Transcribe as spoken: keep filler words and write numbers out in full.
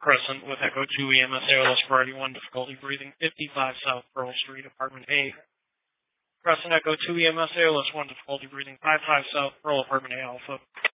Crescent with Echo two E M S Airless Priority one, difficulty breathing, fifty-five South Pearl Street, Apartment A. Crescent Echo two E M S Airless one, difficulty breathing, five five South Pearl, Apartment A Alpha.